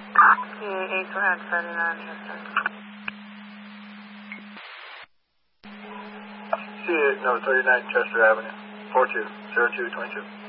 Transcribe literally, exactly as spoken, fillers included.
P A eight one seventy-nine, Houston. C eight, no, thirty-nine Chester Avenue, four two zero two two two.